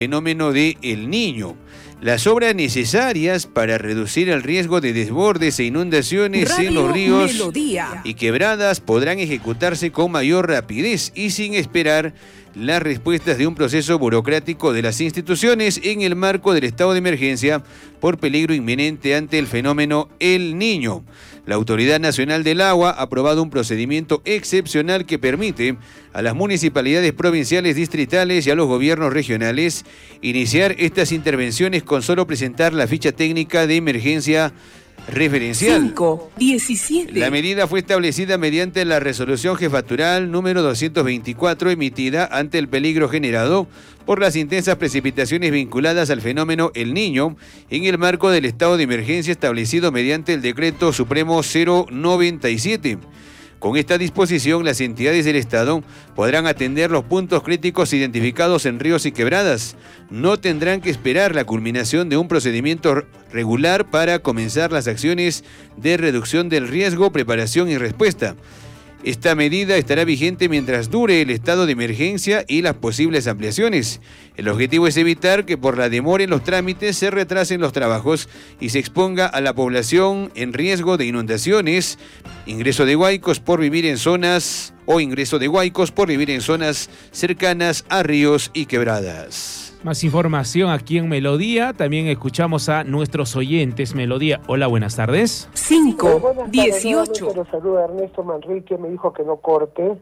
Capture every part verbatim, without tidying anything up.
fenómeno de El Niño. Las obras necesarias para reducir el riesgo de desbordes e inundaciones Radio en los ríos Melodía. Y quebradas podrán ejecutarse con mayor rapidez y sin esperar las respuestas de un proceso burocrático de las instituciones en el marco del estado de emergencia por peligro inminente ante el fenómeno El Niño. La Autoridad Nacional del Agua ha aprobado un procedimiento excepcional que permite a las municipalidades provinciales, distritales y a los gobiernos regionales iniciar estas intervenciones con solo presentar la ficha técnica de emergencia referencial. cinco, diecisiete. La medida fue establecida mediante la resolución jefatural número doscientos veinticuatro emitida ante el peligro generado por las intensas precipitaciones vinculadas al fenómeno El Niño en el marco del estado de emergencia establecido mediante el decreto supremo cero noventa y siete. Con esta disposición, las entidades del Estado podrán atender los puntos críticos identificados en ríos y quebradas. No tendrán que esperar la culminación de un procedimiento regular para comenzar las acciones de reducción del riesgo, preparación y respuesta. Esta medida estará vigente mientras dure el estado de emergencia y las posibles ampliaciones. El objetivo es evitar que por la demora en los trámites se retrasen los trabajos y se exponga a la población en riesgo de inundaciones, ingreso de huaicos por vivir en zonas o ingreso de huaicos por vivir en zonas cercanas a ríos y quebradas. Más información aquí en Melodía. También escuchamos a nuestros oyentes. Melodía, hola, buenas tardes. cinco, dieciocho. Lo saluda Ernesto Manrique, me dijo que no corte.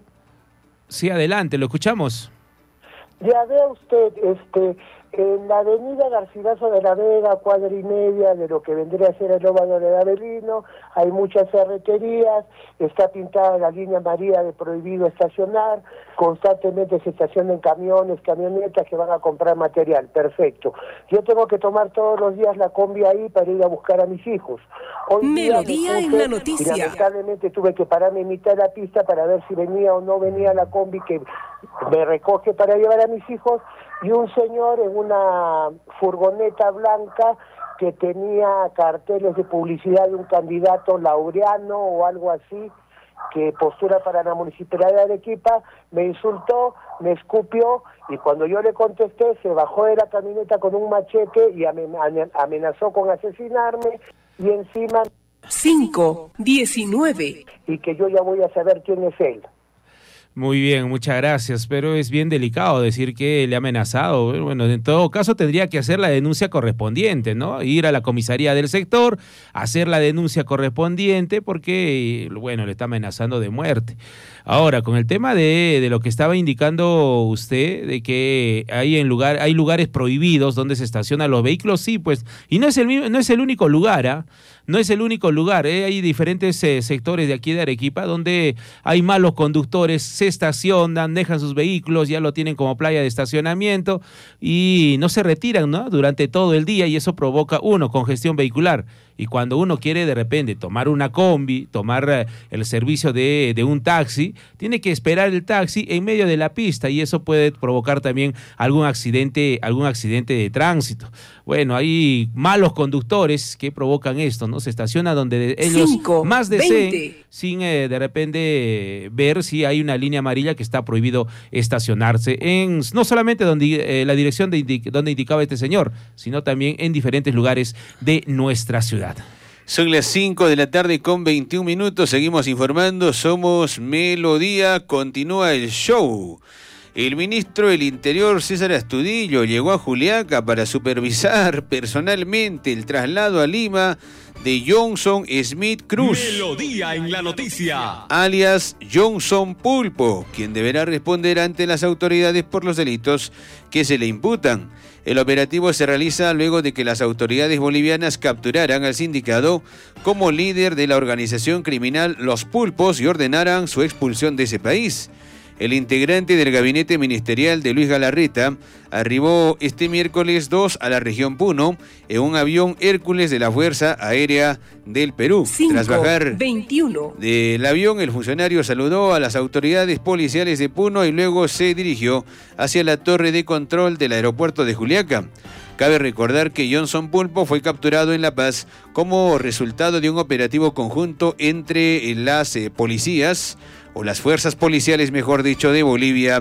Sí, adelante, lo escuchamos. Ya vea usted, este, en la avenida Garcilaso de la Vega, cuadra y media de lo que vendría a ser el óvalo de Avelino, hay muchas ferreterías, está pintada la línea amarilla de prohibido estacionar, constantemente se estacionan camiones, camionetas que van a comprar material, perfecto. Yo tengo que tomar todos los días la combi ahí para ir a buscar a mis hijos. Hoy Melodía en la noticia. Y lamentablemente tuve que pararme en mitad de la pista para ver si venía o no venía la combi que me recoge para llevar a mis hijos, y un señor en una furgoneta blanca que tenía carteles de publicidad de un candidato laureano o algo así, que postura para la municipalidad de Arequipa, me insultó, me escupió, y cuando yo le contesté se bajó de la camioneta con un machete y amenazó con asesinarme, y encima... cinco, diecinueve. Y que yo ya voy a saber quién es él. Muy bien, muchas gracias, pero es bien delicado decir que le ha amenazado. Bueno, en todo caso tendría que hacer la denuncia correspondiente, ¿no? Ir a la comisaría del sector, hacer la denuncia correspondiente porque, bueno, le está amenazando de muerte. Ahora, con el tema de, de lo que estaba indicando usted, de que hay en lugar, hay lugares prohibidos donde se estacionan los vehículos, sí, pues, y no es el, no es el único lugar, ¿ah? ¿eh? No es el único lugar, ¿eh? Hay diferentes eh, sectores de aquí de Arequipa donde hay malos conductores, se estacionan, dejan sus vehículos, ya lo tienen como playa de estacionamiento y no se retiran, ¿no? Durante todo el día, y eso provoca, uno, congestión vehicular. Y cuando uno quiere de repente tomar una combi, tomar eh, el servicio de, de un taxi, tiene que esperar el taxi en medio de la pista, y eso puede provocar también algún accidente, algún accidente de tránsito. Bueno, hay malos conductores que provocan esto, ¿no? Se estaciona donde ellos cinco, más deseen, veinte. sin eh, de repente eh, ver si hay una línea amarilla que está prohibido estacionarse, en no solamente donde eh, la dirección de indi- donde indicaba este señor, sino también en diferentes lugares de nuestra ciudad. Son las cinco de la tarde con veintiún minutos, seguimos informando, somos Melodía, continúa el show. El ministro del Interior, César Astudillo, llegó a Juliaca para supervisar personalmente el traslado a Lima de Johnson Smith Cruz, Melodía en la noticia, alias Johnson Pulpo, quien deberá responder ante las autoridades por los delitos que se le imputan. El operativo se realiza luego de que las autoridades bolivianas capturaran al sindicado como líder de la organización criminal Los Pulpos y ordenaran su expulsión de ese país. El integrante del gabinete ministerial de Luis Galarreta arribó este miércoles dos a la región Puno en un avión Hércules de la Fuerza Aérea del Perú. cinco, Tras bajar veintiuno. del avión, el funcionario saludó a las autoridades policiales de Puno y luego se dirigió hacia la torre de control del aeropuerto de Juliaca. Cabe recordar que Johnson Pulpo fue capturado en La Paz como resultado de un operativo conjunto entre las eh, policías, o las fuerzas policiales, mejor dicho, de Bolivia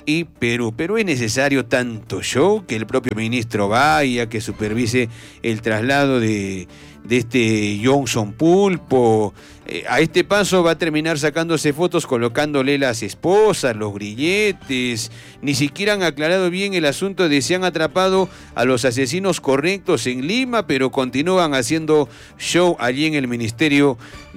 y Perú. Pero es necesario tanto show, que el propio ministro vaya, que supervise el traslado de, de este Johnson Pulpo. Eh, a este paso va a terminar sacándose fotos colocándole las esposas, los grilletes. Ni siquiera han aclarado bien el asunto de si han atrapado a los asesinos correctos en Lima, pero continúan haciendo show allí en el Ministerio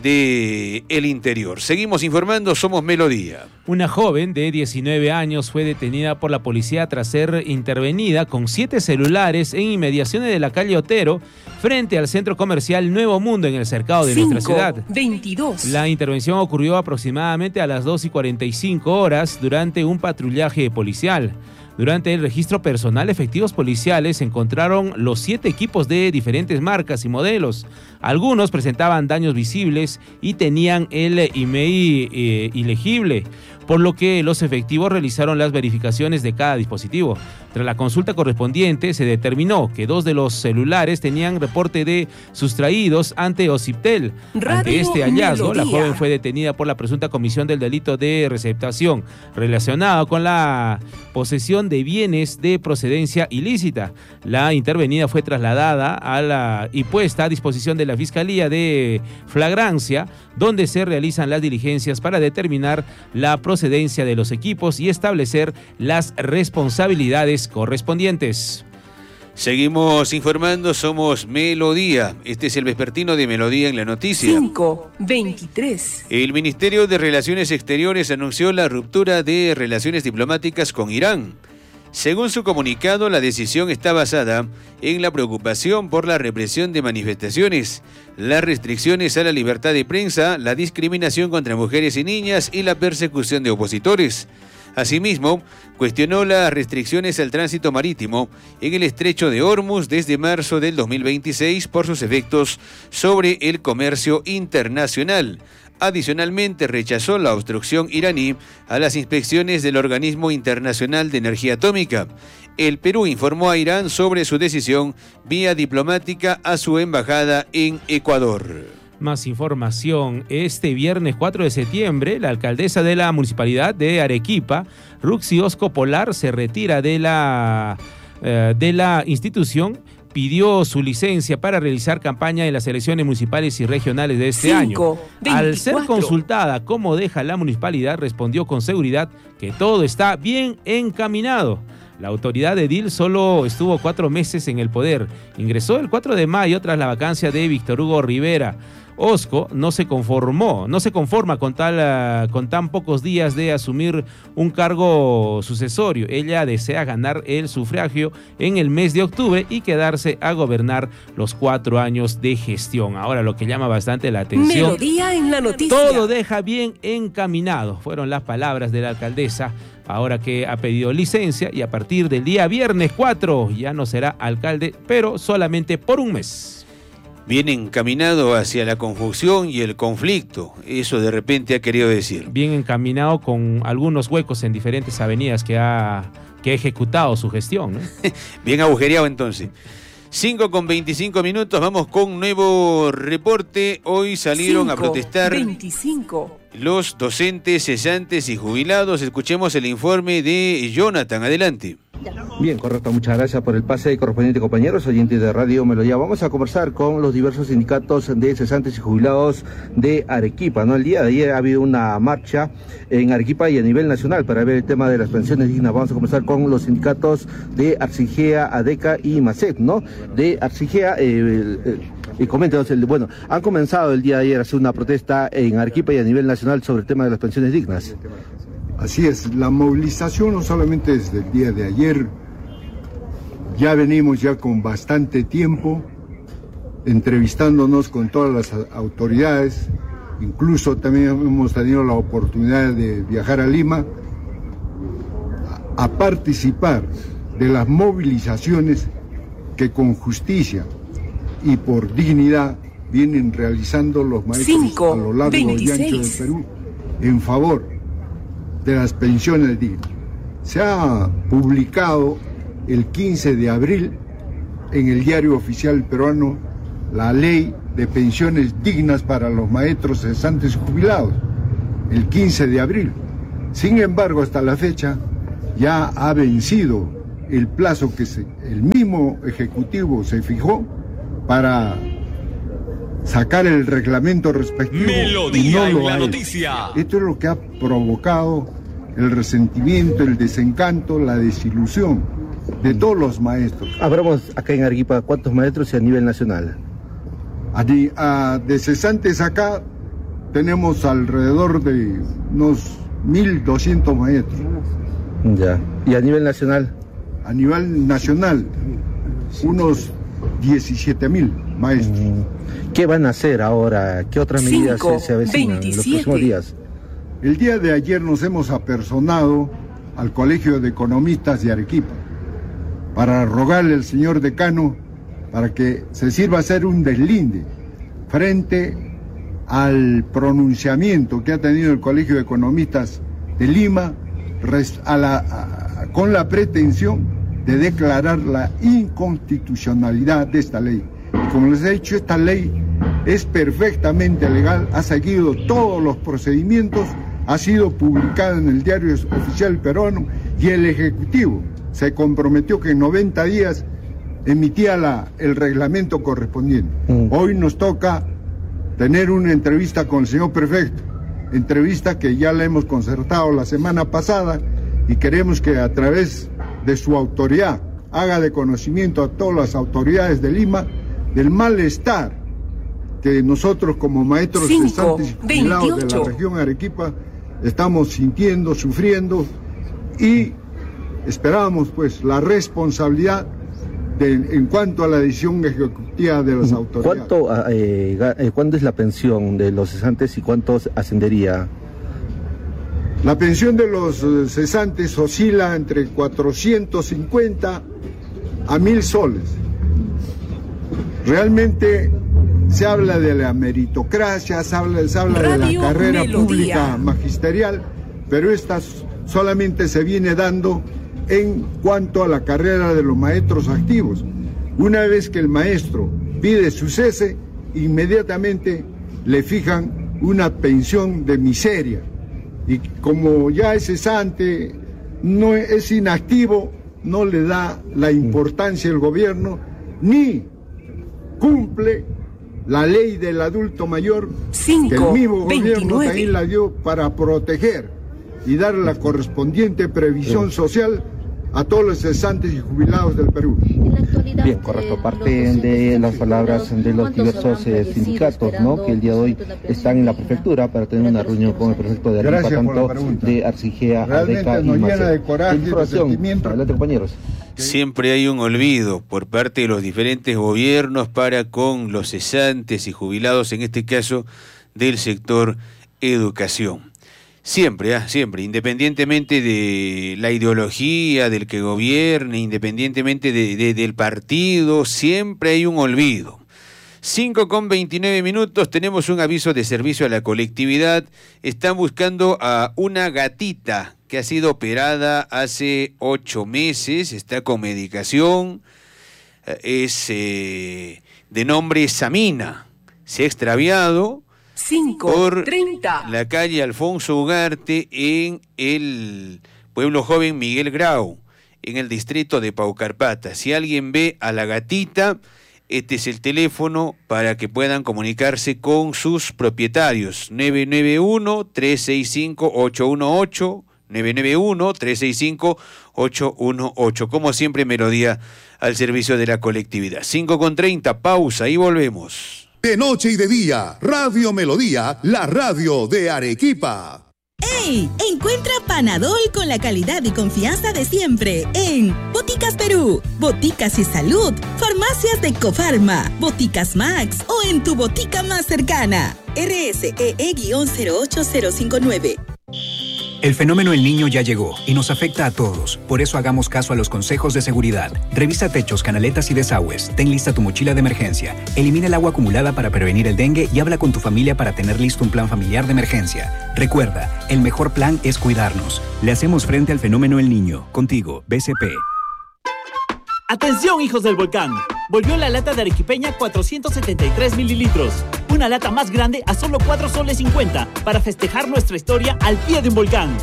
del Interior. Seguimos informando, somos Melodía. Una joven de diecinueve años fue detenida por la policía tras ser intervenida con siete celulares en inmediaciones de la calle Otero, frente al centro comercial Nuevo Mundo en el cercado de nuestra ciudad. veintidós. La intervención ocurrió aproximadamente a las dos y cuarenta y cinco horas durante un patrullaje policial. Durante el registro personal, efectivos policiales encontraron los siete equipos de diferentes marcas y modelos. Algunos presentaban daños visibles y tenían el I M E I eh, ilegible, por lo que los efectivos realizaron las verificaciones de cada dispositivo. Tras la consulta correspondiente, se determinó que dos de los celulares tenían reporte de sustraídos ante Ociptel. Radio Ante este hallazgo, Melodía. la joven fue detenida por la presunta comisión del delito de receptación relacionado con la posesión de bienes de procedencia ilícita. La intervenida fue trasladada a la y puesta a disposición de la Fiscalía de Flagrancia, donde se realizan las diligencias para determinar la procedencia de los equipos y establecer las responsabilidades correspondientes. Seguimos informando, somos Melodía. Este es el vespertino de Melodía en la noticia. cinco veintitrés. El Ministerio de Relaciones Exteriores anunció la ruptura de relaciones diplomáticas con Irán. Según su comunicado, la decisión está basada en la preocupación por la represión de manifestaciones, las restricciones a la libertad de prensa, la discriminación contra mujeres y niñas y la persecución de opositores. Asimismo, cuestionó las restricciones al tránsito marítimo en el estrecho de Hormuz desde marzo del dos mil veintiséis por sus efectos sobre el comercio internacional. Adicionalmente, rechazó la obstrucción iraní a las inspecciones del Organismo Internacional de Energía Atómica. El Perú informó a Irán sobre su decisión vía diplomática a su embajada en Ecuador. Más información. Este viernes cuatro de septiembre, la alcaldesa de la municipalidad de Arequipa, Ruxi Osco Polar, se retira de la, eh, de la institución. Pidió su licencia para realizar campaña en las elecciones municipales y regionales de este cinco, año. Al ser veinticuatro. consultada cómo deja la municipalidad, respondió con seguridad que todo está bien encaminado. La autoridad edil solo estuvo cuatro meses en el poder. Ingresó el cuatro de mayo tras la vacancia de Víctor Hugo Rivera. Osco no se conformó, no se conforma con, tal, uh, con tan pocos días de asumir un cargo sucesorio. Ella desea ganar el sufragio en el mes de octubre y quedarse a gobernar los cuatro años de gestión. Ahora, lo que llama bastante la atención, Melodía en la noticia. todo deja bien encaminado. Fueron las palabras de la alcaldesa, ahora que ha pedido licencia y a partir del día viernes cuatro ya no será alcalde, pero solamente por un mes. Bien encaminado hacia la confusión y el conflicto, eso de repente ha querido decir. Bien encaminado con algunos huecos en diferentes avenidas que ha, que ha ejecutado su gestión, ¿no? Bien agujereado entonces. cinco con veinticinco minutos, vamos con un nuevo reporte. Hoy salieron a protestar veinticinco. los docentes, cesantes y jubilados. Escuchemos el informe de Jonathan, adelante. Bien, correcto, muchas gracias por el pase, correspondiente compañeros, oyentes de Radio Melodía. Vamos a conversar con los diversos sindicatos de cesantes y jubilados de Arequipa, ¿no? El día de ayer ha habido una marcha en Arequipa y a nivel nacional para ver el tema de las pensiones dignas. Vamos a conversar con los sindicatos de Arcigea, ADECA y MASEP, ¿no? De Arcigea, eh, eh, y coméntenos, el, bueno, han comenzado el día de ayer a hacer una protesta en Arequipa y a nivel nacional sobre el tema de las pensiones dignas. Así es, la movilización no solamente desde el día de ayer, ya venimos ya con bastante tiempo entrevistándonos con todas las autoridades, incluso también hemos tenido la oportunidad de viajar a Lima a, a participar de las movilizaciones que con justicia y por dignidad vienen realizando los maestros cinco, a lo largo veintiséis. y ancho del Perú en favor de las pensiones dignas. Se ha publicado el quince de abril en el Diario Oficial Peruano la Ley de Pensiones Dignas para los Maestros Cesantes y Jubilados, el quince de abril. Sin embargo, hasta la fecha ya ha vencido el plazo que se, el mismo Ejecutivo se fijó para sacar el reglamento respectivo. Melodía y no en lo la ha hecho. noticia. Esto es lo que ha provocado el resentimiento, el desencanto, la desilusión de todos los maestros. Hablamos acá en Arequipa, ¿cuántos maestros y a nivel nacional? Allí, a, de cesantes acá tenemos alrededor de unos mil doscientos maestros. Ya. ¿Y a nivel nacional? A nivel nacional, unos diecisiete mil maestros. ¿Qué van a hacer ahora? ¿Qué otras medidas Cinco, se, se avecinan en los veintisiete. próximos días? El día de ayer nos hemos apersonado al Colegio de Economistas de Arequipa para rogarle al señor decano para que se sirva a hacer un deslinde frente al pronunciamiento que ha tenido el Colegio de Economistas de Lima a la, a, con la pretensión de declarar la inconstitucionalidad de esta ley. Y como les he dicho, esta ley es perfectamente legal, ha seguido todos los procedimientos, ha sido publicada en el Diario Oficial Peruano y el Ejecutivo se comprometió que en noventa días emitía la, el reglamento correspondiente. Mm. Hoy nos toca tener una entrevista con el señor prefecto, entrevista que ya la hemos concertado la semana pasada y queremos que a través de su autoridad haga de conocimiento a todas las autoridades de Lima del malestar que nosotros como maestros cesantes y jubilados de la región Arequipa estamos sintiendo, sufriendo, y esperamos pues la responsabilidad de, en cuanto a la decisión ejecutiva de las autoridades. ¿Cuánto, eh, ¿Cuándo es la pensión de los cesantes y cuánto ascendería? La pensión de los cesantes oscila entre cuatrocientos cincuenta a mil soles. Realmente se habla de la meritocracia, se habla, se habla de la carrera Melodía. Pública magisterial, pero esta solamente se viene dando en cuanto a la carrera de los maestros activos. Una vez que el maestro pide su cese, inmediatamente le fijan una pensión de miseria. Y como ya es cesante, no es inactivo, no le da la importancia el gobierno, ni cumple la ley del adulto mayor, Cinco, que el mismo veintinueve. Gobierno también la dio para proteger y dar la correspondiente previsión social a todos los cesantes y jubilados del Perú. Bien, correcto. Parte de las palabras de los diversos eh, sindicatos, ¿no?, que el día de hoy están en la prefectura para tener una reunión con el prefecto de Arequipa, tanto de Arcigea, Adeca y Macer. De coraje, adelante, compañeros. Siempre hay un olvido por parte de los diferentes gobiernos para con los cesantes y jubilados, en este caso del sector educación. Siempre, ¿eh? siempre, independientemente de la ideología del que gobierne, independientemente de, de, del partido, siempre hay un olvido. cinco con veintinueve minutos, tenemos un aviso de servicio a la colectividad. Están buscando a una gatita que ha sido operada hace ocho meses, está con medicación, es eh, de nombre Samina, se ha extraviado cinco, por treinta. La calle Alfonso Ugarte en el pueblo joven Miguel Grau, en el distrito de Paucarpata. Si alguien ve a la gatita, este es el teléfono para que puedan comunicarse con sus propietarios. nueve nueve uno, tres seis cinco, ocho uno ocho, nueve nueve uno, tres seis cinco, ocho uno ocho. Como siempre, Melodía al servicio de la colectividad. cinco con treinta, pausa y volvemos. De noche y de día, Radio Melodía, la radio de Arequipa. ¡Ey! Encuentra Panadol con la calidad y confianza de siempre en Boticas Perú, Boticas y Salud, Farmacias de Cofarma, Boticas Max o en tu botica más cercana. R S E E cero ocho cero cinco nueve. El fenómeno El Niño ya llegó y nos afecta a todos. Por eso hagamos caso a los consejos de seguridad. Revisa techos, canaletas y desagües. Ten lista tu mochila de emergencia. Elimina el agua acumulada para prevenir el dengue y habla con tu familia para tener listo un plan familiar de emergencia. Recuerda, el mejor plan es cuidarnos. Le hacemos frente al fenómeno El Niño. Contigo, B C P. ¡Atención, hijos del volcán! Volvió la lata de arequipeña cuatrocientos setenta y tres mililitros. Una lata más grande a solo cuatro soles cincuenta para festejar nuestra historia al pie de un volcán.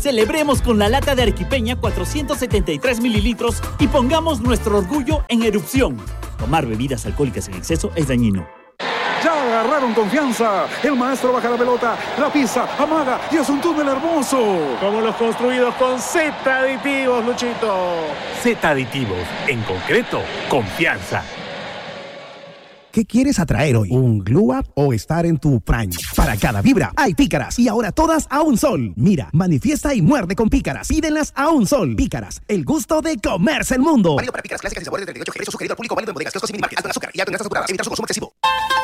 Celebremos con la lata de arequipeña cuatrocientos setenta y tres mililitros y pongamos nuestro orgullo en erupción. Tomar bebidas alcohólicas en exceso es dañino. Ya agarraron confianza. El maestro baja la pelota, la pisa, amaga y es un túnel hermoso. Como los construidos con Z aditivos, Luchito. Z aditivos, en concreto, confianza. ¿Qué quieres atraer hoy? ¿Un glow up o estar en tu prime? Para cada vibra hay pícaras y ahora todas a un sol. Mira, manifiesta y muerde con pícaras. Pídenlas a un sol. Pícaras, el gusto de comerse el mundo. Válido para pícaras clásicas y sabores de treinta y ocho. Precio sugerido al público, válido en bodegas, kioscos y minimarket. Alto en azúcar y alto en grasas saturadas. Evitar su consumo excesivo.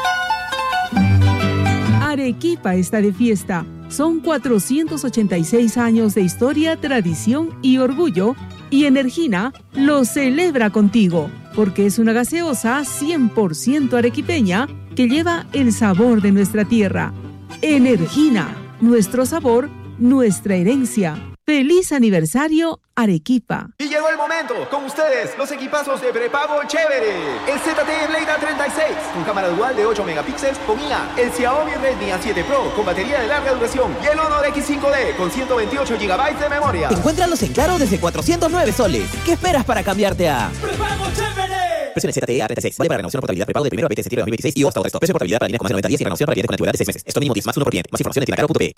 Arequipa está de fiesta. Son cuatrocientos ochenta y seis años de historia, tradición y orgullo. Y Energina lo celebra contigo, porque es una gaseosa cien por ciento arequipeña que lleva el sabor de nuestra tierra. Energina, nuestro sabor, nuestra herencia. ¡Feliz aniversario, Arequipa! Y llegó el momento, con ustedes, los equipazos de prepago chévere. El Z T E Blade A treinta y seis, con cámara dual de ocho megapíxeles con I A. El Xiaomi Redmi A siete Pro, con batería de larga duración. Y el Honor X cinco D, con ciento veintiocho gigabytes de memoria. Encuéntralos en Claro desde cuatrocientos nueve soles. ¿Qué esperas para cambiarte a ¡Prepago chévere! Versión Z T E A treinta y seis. Vale para renovación o portabilidad prepago del primero al veinte de septiembre de dos mil veintiséis y hasta resto. Precio de portabilidad para líneas con más de noventa días y renovación para clientes con antigüedad de seis meses. Esto mínimo diez más uno por cliente. Más información en tiendacaro punto pe.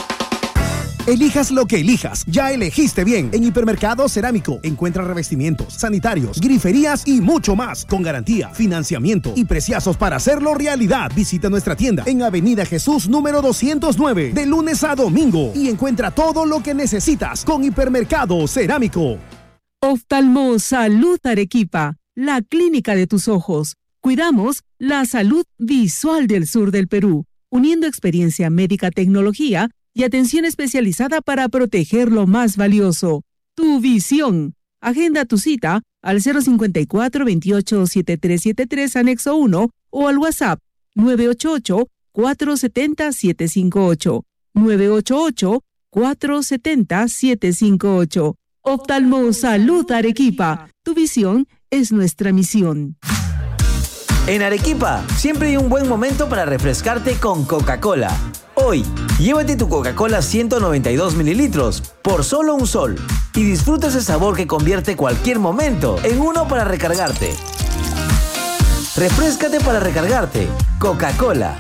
Elijas lo que elijas, ya elegiste bien. En Hipermercado Cerámico encuentra revestimientos, sanitarios, griferías y mucho más, con garantía, financiamiento y preciazos para hacerlo realidad. Visita nuestra tienda en Avenida Jesús número doscientos nueve, de lunes a domingo, y encuentra todo lo que necesitas con Hipermercado Cerámico. Oftalmo Salud Arequipa, la clínica de tus ojos. Cuidamos la salud visual del sur del Perú, uniendo experiencia médica, tecnología y atención especializada para proteger lo más valioso, tu visión. Agenda tu cita al cero cincuenta y cuatro, veintiocho, setenta y tres setenta y tres, anexo uno, o al WhatsApp nueve ocho ocho, cuatro siete cero, siete cinco ocho, nueve ocho ocho, cuatro siete cero, siete cinco ocho. Oftalmo Salud Arequipa, tu visión es nuestra misión. En Arequipa, siempre hay un buen momento para refrescarte con Coca-Cola. Hoy, llévate tu Coca-Cola ciento noventa y dos mililitros por solo un sol y disfruta ese sabor que convierte cualquier momento en uno para recargarte. Refréscate para recargarte. Coca-Cola.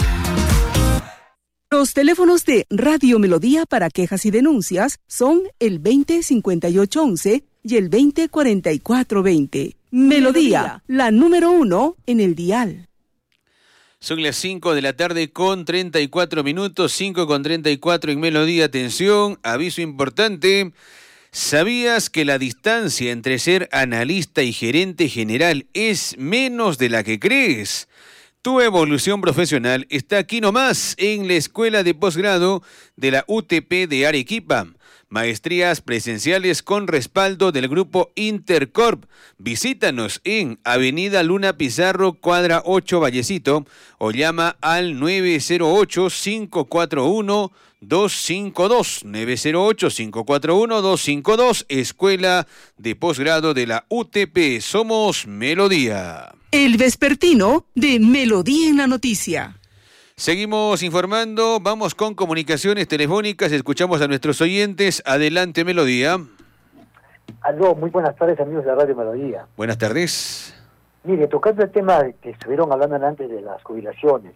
Los teléfonos de Radio Melodía para quejas y denuncias son el veinte cincuenta y ocho once y el veinte cuarenta y cuatro veinte. Melodía, la número uno en el dial. Son las cinco de la tarde con treinta y cuatro minutos, cinco con treinta y cuatro en Melodía. Atención, aviso importante. ¿Sabías que la distancia entre ser analista y gerente general es menos de la que crees? Tu evolución profesional está aquí nomás, en la Escuela de Posgrado de la U T P de Arequipa. Maestrías presenciales con respaldo del grupo Intercorp. Visítanos en Avenida Luna Pizarro, cuadra ocho, Vallecito, o llama al nueve cero ocho, cinco cuatro uno, dos cinco dos. nueve cero ocho, cinco cuatro uno, dos cinco dos. Escuela de Posgrado de la U T P. Somos Melodía. El vespertino de Melodía en la Noticia. Seguimos informando, vamos con comunicaciones telefónicas, escuchamos a nuestros oyentes. Adelante, Melodía. Aló, muy buenas tardes, amigos de Radio Melodía. Buenas tardes. Mire, tocando el tema que estuvieron hablando antes de las jubilaciones,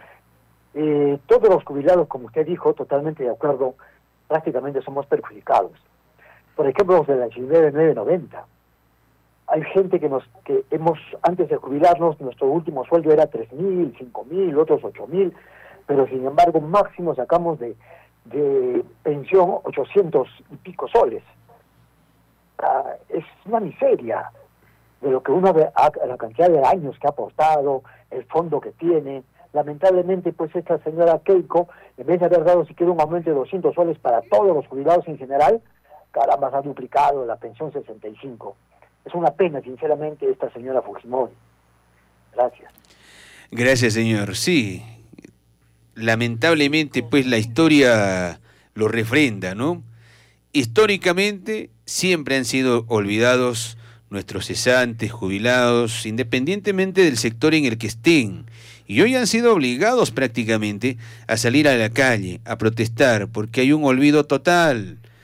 eh, todos los jubilados, como usted dijo, totalmente de acuerdo, prácticamente somos perjudicados. Por ejemplo, los de la nueve nueve noventa. Hay gente que nos que hemos, antes de jubilarnos, nuestro último sueldo era tres mil, cinco mil, otros ocho mil, pero sin embargo máximo sacamos de, de pensión ochocientos y pico soles. Ah, es una miseria de lo que uno ve, a, la cantidad de años que ha aportado, el fondo que tiene. Lamentablemente, pues esta señora Keiko, en vez de haber dado siquiera un aumento de doscientos soles para todos los jubilados en general, caramba, ha duplicado la pensión sesenta y cinco. Es una pena, sinceramente, esta señora Fujimori. Gracias. Gracias, señor. Sí, lamentablemente, pues la historia lo refrenda, ¿no? Históricamente siempre han sido olvidados nuestros cesantes, jubilados, independientemente del sector en el que estén. Y hoy han sido obligados prácticamente a salir a la calle, a protestar, porque hay un olvido total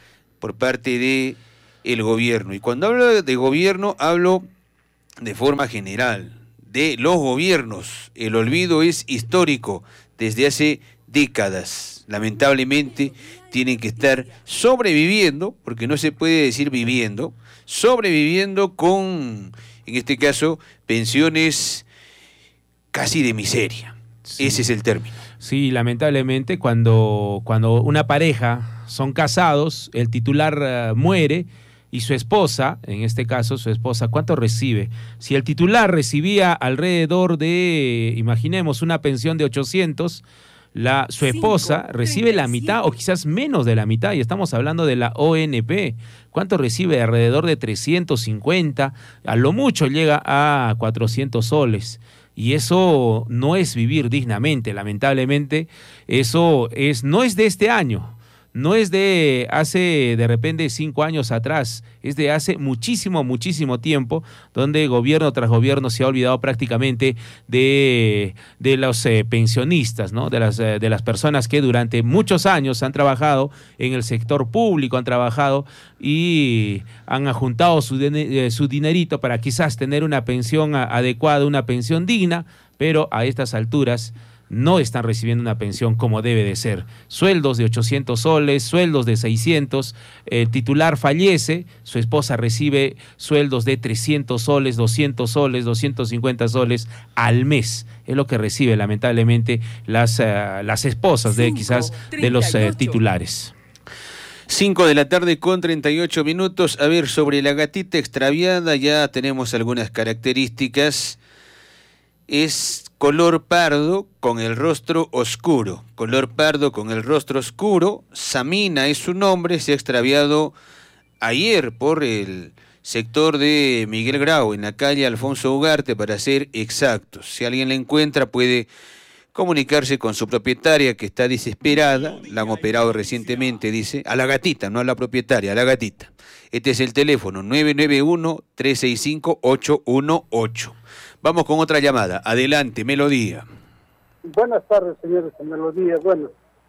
por parte de el gobierno. Y cuando hablo de gobierno, hablo de forma general, de los gobiernos. El olvido es histórico desde hace décadas. Lamentablemente tienen que estar sobreviviendo, porque no se puede decir viviendo, sobreviviendo con, en este caso, pensiones casi de miseria. Sí. Ese es el término. Sí, lamentablemente cuando, cuando una pareja son casados, el titular uh, muere y su esposa, en este caso su esposa, ¿cuánto recibe? Si el titular recibía alrededor de, imaginemos, una pensión de ochocientos, la, su esposa Cinco, recibe la mitad o quizás menos de la mitad, y estamos hablando de la O N P. ¿Cuánto recibe? Alrededor de trescientos cincuenta, a lo mucho llega a cuatrocientos soles. Y eso no es vivir dignamente, lamentablemente. Eso es, no es de este año, no es de hace de repente cinco años atrás, es de hace muchísimo, muchísimo tiempo, donde gobierno tras gobierno se ha olvidado prácticamente de, de los eh, pensionistas, ¿no? De las, eh, de las personas que durante muchos años han trabajado en el sector público, han trabajado y han juntado su, eh, su dinerito para quizás tener una pensión adecuada, una pensión digna, pero a estas alturas no están recibiendo una pensión como debe de ser. Sueldos de ochocientos soles, sueldos de seiscientos, el titular fallece, su esposa recibe sueldos de trescientos soles, doscientos soles, doscientos cincuenta soles al mes. Es lo que recibe lamentablemente las, uh, las esposas de quizás de los uh, titulares. cinco de la tarde con treinta y ocho minutos. A ver, sobre la gatita extraviada ya tenemos algunas características. Es color pardo con el rostro oscuro. Color pardo con el rostro oscuro. Samina es su nombre. Se ha extraviado ayer por el sector de Miguel Grau, en la calle Alfonso Ugarte, para ser exactos. Si alguien la encuentra, puede comunicarse con su propietaria, que está desesperada. La han operado recientemente, dice. A la gatita, no a la propietaria, a la gatita. Este es el teléfono, nueve nueve uno, tres seis cinco, ocho uno ocho. Vamos con otra llamada. Adelante, Melodía. Buenas tardes, señores de Melodía. Bueno,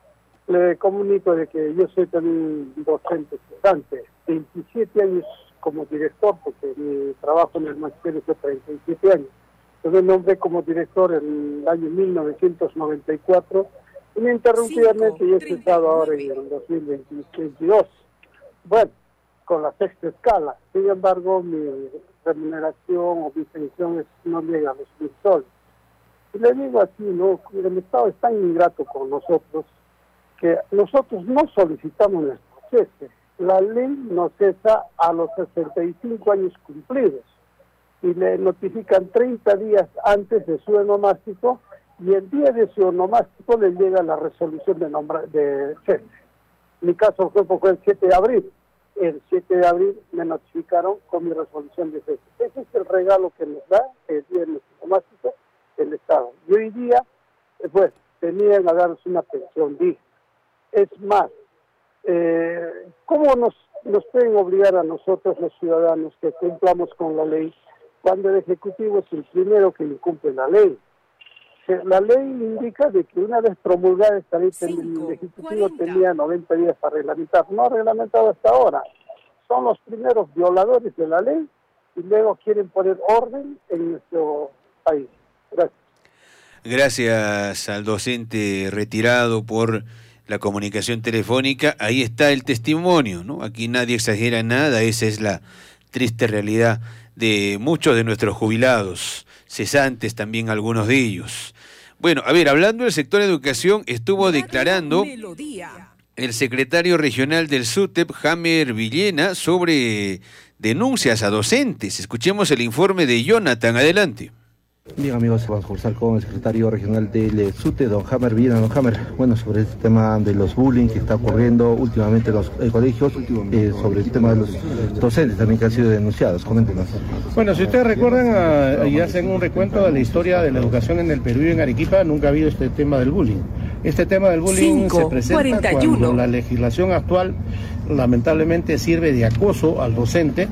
le comunico de que yo soy también docente cesante, veintisiete años como director, porque mi trabajo en el magisterio fue treinta y siete años. Yo me nombré como director en el año mil novecientos noventa y cuatro, ininterrumpidamente, y he cesado ahora en el dos mil veintidós. Bueno, con la sexta escala. Sin embargo, mi remuneración o mi pensión es, no llega a los mil soles. Y le digo así, ¿no? El Estado es tan ingrato con nosotros que nosotros no solicitamos nuestro cese. La ley nos cesa a los sesenta y cinco años cumplidos y le notifican treinta días antes de su onomástico, y el día de su onomástico le llega la resolución de, nombra de cese. Mi caso fue, fue el siete de abril. El siete de abril me notificaron con mi resolución de cese. Ese es el regalo que nos da el día de nuestro onomástico el Estado. Y hoy día, pues, tenían a darnos una pensión digna. Es más, eh, ¿cómo nos, nos pueden obligar a nosotros, los ciudadanos, que cumplamos con la ley, cuando el Ejecutivo es el primero que incumple la ley? La ley indica de que una vez promulgada esta ley, el Ejecutivo tenía noventa días para reglamentar. No ha reglamentado hasta ahora. Son los primeros violadores de la ley y luego quieren poner orden en nuestro país. Gracias. Gracias al docente retirado por la comunicación telefónica. Ahí está el testimonio, ¿no? Aquí nadie exagera nada. Esa es la triste realidad de muchos de nuestros jubilados, cesantes también algunos de ellos. Bueno, a ver, hablando del sector de educación, estuvo declarando el secretario regional del SUTEP, Jamer Villena, sobre denuncias a docentes. Escuchemos el informe de Jonathan. Adelante. Bien, amigos, vamos a conversar con el secretario regional del SUTE, don Jamer Villena. Don Jamer, bueno, sobre este tema de los bullying que está ocurriendo últimamente en los eh, colegios, eh, sobre el tema de los docentes también que han sido denunciados. Coméntenos. Bueno, si ustedes recuerdan uh, y hacen un recuento de la historia de la educación en el Perú y en Arequipa, nunca ha habido este tema del bullying. Este tema del bullying Cinco, se presenta cuarenta y uno. Cuando la legislación actual lamentablemente sirve de acoso al docente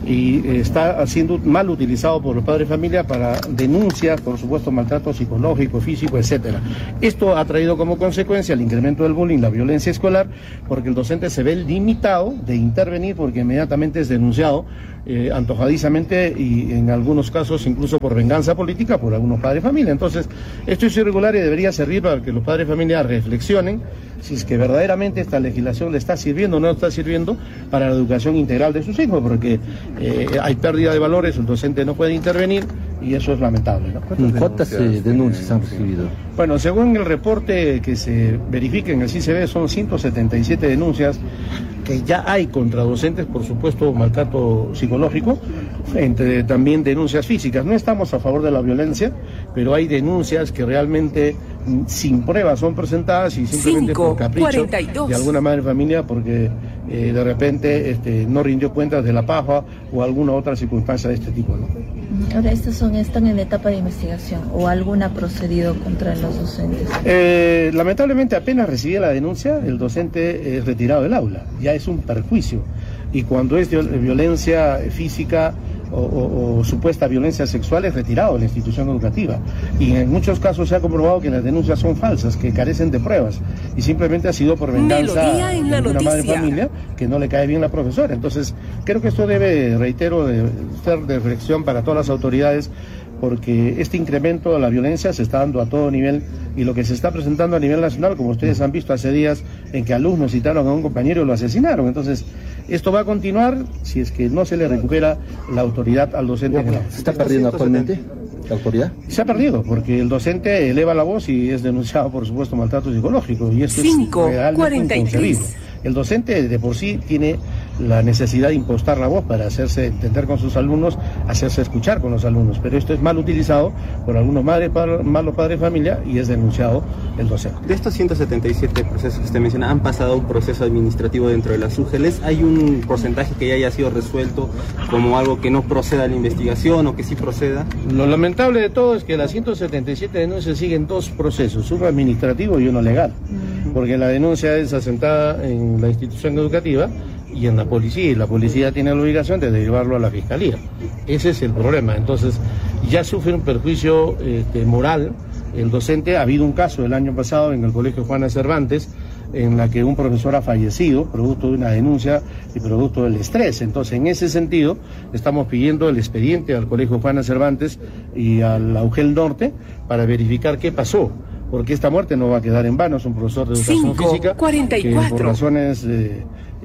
y está siendo mal utilizado por los padres de familia para denuncias, por supuesto, maltrato psicológico, físico, etcétera. Esto ha traído como consecuencia el incremento del bullying, la violencia escolar, porque el docente se ve limitado de intervenir porque inmediatamente es denunciado eh, antojadizamente y en algunos casos incluso por venganza política por algunos padres de familia. Entonces, esto es irregular y debería servir para que los padres de familia reflexionen si es que verdaderamente esta legislación le está sirviendo o no está sirviendo para la educación integral de sus hijos, porque eh, hay pérdida de valores, el docente no puede intervenir y eso es lamentable, ¿no? ¿Cuántas eh, denuncias han recibido? Bueno, según el reporte que se verifica en el C I C B, son ciento setenta y siete denuncias que ya hay contra docentes, por supuesto, maltrato psicológico, entre también denuncias físicas. No estamos a favor de la violencia, pero hay denuncias que realmente sin pruebas son presentadas y simplemente Cinco, por capricho cuarenta y dos de alguna madre familia porque eh, de repente este, no rindió cuentas de la paja o alguna otra circunstancia de este tipo, ¿no? Ahora, ¿estos son, están en etapa de investigación o alguna ha procedido contra los docentes? Eh, lamentablemente apenas recibía la denuncia, el docente es retirado del aula, ya es un perjuicio. Y cuando es violencia física o, o, o supuesta violencia sexual es retirado de la institución educativa. Y en muchos casos se ha comprobado que las denuncias son falsas, que carecen de pruebas y simplemente ha sido por venganza de una madre de familia que no le cae bien la profesora. Entonces creo que esto debe, reitero, de ser de reflexión para todas las autoridades, porque este incremento de la violencia se está dando a todo nivel y lo que se está presentando a nivel nacional, como ustedes han visto hace días en que alumnos citaron a un compañero y lo asesinaron. Entonces esto va a continuar si es que no se le recupera la autoridad al docente. ¿Se está perdiendo actualmente la autoridad? Se ha perdido porque el docente eleva la voz y es denunciado, por supuesto, maltrato psicológico y esto Cinco, es realmente cuarenta y tres. inconcebible. El docente de por sí tiene la necesidad de impostar la voz para hacerse entender con sus alumnos, hacerse escuchar con los alumnos, pero esto es mal utilizado por algunos madres, malos padres de familia y es denunciado el docente. De estos ciento setenta y siete procesos que usted menciona, ¿han pasado un proceso administrativo dentro de las U G E L? ¿Hay un porcentaje que ya haya sido resuelto como algo que no proceda a la investigación o que sí proceda? Lo lamentable de todo es que las ciento setenta y siete denuncias siguen dos procesos, uno administrativo y uno legal, porque la denuncia es asentada en la institución educativa y en la policía, y la policía tiene la obligación de derivarlo a la fiscalía. Ese es el problema. Entonces ya sufre un perjuicio este, moral el docente. Ha habido un caso el año pasado en el Colegio Juana Cervantes en la que un profesor ha fallecido producto de una denuncia y producto del estrés. Entonces, en ese sentido, estamos pidiendo el expediente al Colegio Juana Cervantes y a la U G E L Norte para verificar qué pasó, porque esta muerte no va a quedar en vano. Es un profesor de educación Cinco, física cuarenta y cuatro. que por razones eh,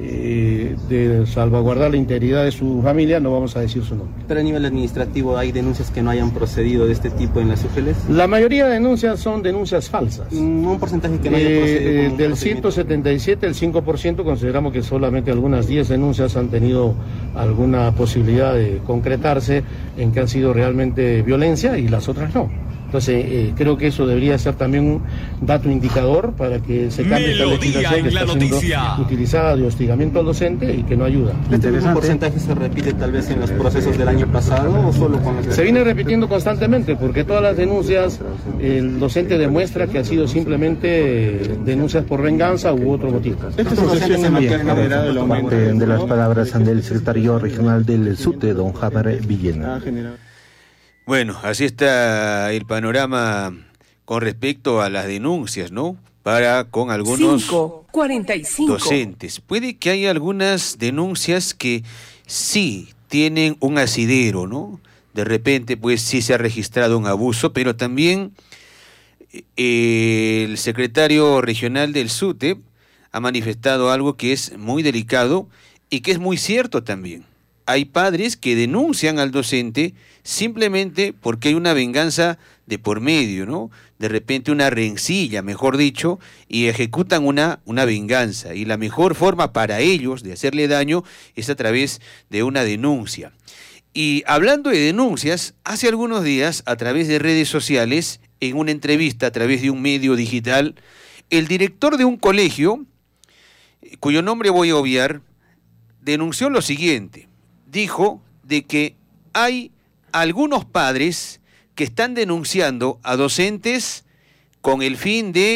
eh, de salvaguardar la integridad de su familia no vamos a decir su nombre. Pero a nivel administrativo, ¿hay denuncias que no hayan procedido de este tipo en las U G E L? La mayoría de denuncias son denuncias falsas. Un porcentaje que no haya procedido. Eh, del ciento setenta y siete, el cinco por ciento consideramos que solamente algunas diez denuncias han tenido alguna posibilidad de concretarse en que han sido realmente violencia y las otras no. Entonces, eh, creo que eso debería ser también un dato indicador para que se cambie esta legislación que está siendo utilizada de hostigamiento al docente y que no ayuda. ¿Este mismo porcentaje se repite tal vez en los procesos del año pasado o solo con los... Se viene repitiendo constantemente porque todas las denuncias, el docente demuestra que ha sido simplemente denuncias por venganza u otro motivo. Esta situación es bien, parte de las palabras del secretario regional del SUTE, don Javier Villena. Bueno, así está el panorama con respecto a las denuncias, ¿no? Para con algunos Cinco, cuarenta y cinco. docentes. Puede que haya algunas denuncias que sí tienen un asidero, ¿no? De repente, pues sí se ha registrado un abuso, pero también eh, el secretario regional del SUTE ha manifestado algo que es muy delicado y que es muy cierto también. Hay padres que denuncian al docente simplemente porque hay una venganza de por medio, ¿no? De repente una rencilla, mejor dicho, y ejecutan una, una venganza. Y la mejor forma para ellos de hacerle daño es a través de una denuncia. Y hablando de denuncias, hace algunos días, a través de redes sociales, en una entrevista a través de un medio digital, el director de un colegio, cuyo nombre voy a obviar, denunció lo siguiente. Dijo de que hay algunos padres que están denunciando a docentes con el fin de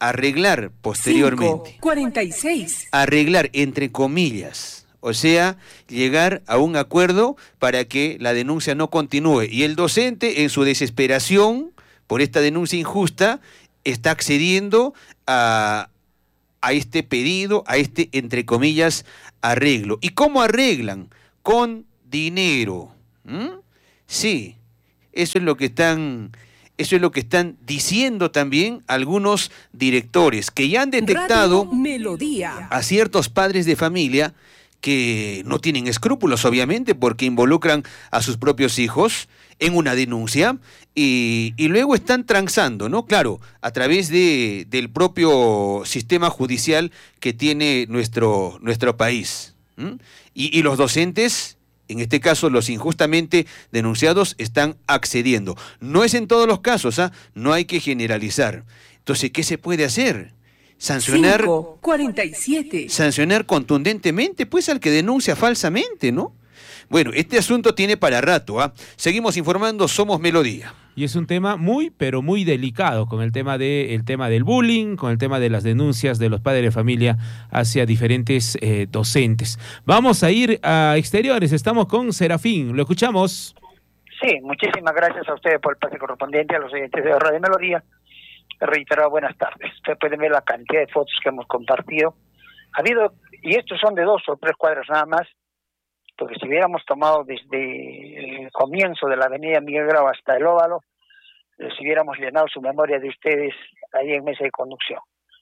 arreglar posteriormente. cinco cuarenta y seis. Arreglar entre comillas. O sea, llegar a un acuerdo para que la denuncia no continúe. Y el docente, en su desesperación por esta denuncia injusta, está accediendo a, a este pedido, a este, entre comillas, arreglo. ¿Y cómo arreglan? Con dinero. ¿Mm? Sí, eso es lo que están... Eso es lo que están diciendo también algunos directores que ya han detectado Melodía. a ciertos padres de familia que no tienen escrúpulos, obviamente, porque involucran a sus propios hijos en una denuncia y, y luego están transando, ¿no? Claro, a través de, del propio sistema judicial que tiene nuestro, nuestro país. ¿Mm? Y, y los docentes, en este caso los injustamente denunciados, están accediendo. No es en todos los casos, ¿ah? No hay que generalizar. Entonces, ¿qué se puede hacer? Sancionar, cinco cuarenta y siete. sancionar contundentemente, pues, al que denuncia falsamente, ¿no? Bueno, este asunto tiene para rato, ¿ah? Seguimos informando, Somos Melodía. Y es un tema muy, pero muy delicado, con el tema de, el tema del bullying, con el tema de las denuncias de los padres de familia hacia diferentes eh, docentes. Vamos a ir a exteriores, estamos con Serafín, lo escuchamos. Sí, muchísimas gracias a ustedes por el pase correspondiente, a los oyentes de Radio Melodía. Reiterado, buenas tardes. Ustedes pueden ver la cantidad de fotos que hemos compartido. Ha habido, y estos son de dos o tres cuadras nada más, porque si hubiéramos tomado desde el comienzo de la avenida Miguel Grau hasta el Óvalo, les hubiéramos llenado su memoria de ustedes ahí en mesa de conducción.